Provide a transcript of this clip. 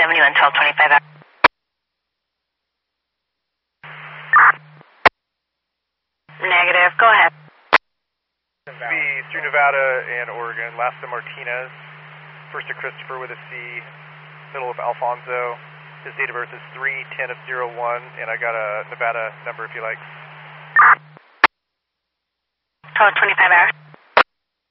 71, 1225 hours. Negative, go ahead. Be through Nevada and Oregon, last to Martinez, first to Christopher with a C, middle of Alfonso. His date of birth is 3/10 of 01, and I got a Nevada number if you like. 1225 hours.